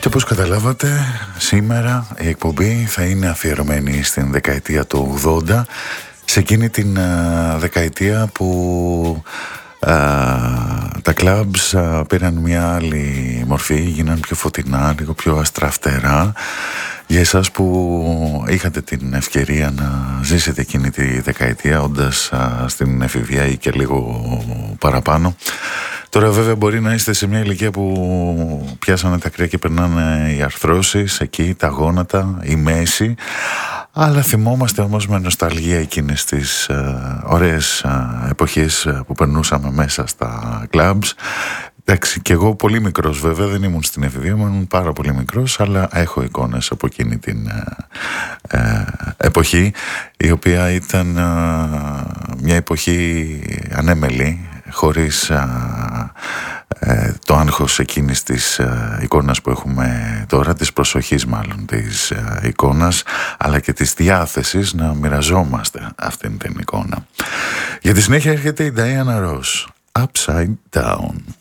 Και όπως καταλάβατε, σήμερα η εκπομπή θα είναι αφιερωμένη στην δεκαετία του 80, σε εκείνη την δεκαετία που τα κλαμπς πήραν μια άλλη μορφή, γίναν πιο φωτεινά, λίγο πιο αστραφτερά. Για εσάς που είχατε την ευκαιρία να ζήσετε εκείνη τη δεκαετία, όντας στην εφηβεία ή και λίγο παραπάνω. Τώρα βέβαια μπορεί να είστε σε μια ηλικία που πιάσανε τα κρύα και περνάνε οι αρθρώσεις, εκεί τα γόνατα, η μέση. Αλλά θυμόμαστε όμως με νοσταλγία εκείνες τις ωραίες εποχές που περνούσαμε μέσα στα κλαμπς. Εντάξει, και εγώ πολύ μικρός βέβαια, δεν ήμουν στην εφηβεία μου, ήμουν πάρα πολύ μικρός, αλλά έχω εικόνες από εκείνη την εποχή, η οποία ήταν μια εποχή ανέμελη, χωρίς το άγχος εκείνης της εικόνας που έχουμε τώρα, της προσοχής μάλλον της εικόνας, αλλά και της διάθεσης να μοιραζόμαστε αυτήν την εικόνα. Για τη συνέχεια έρχεται η Diana Ross, Upside Down.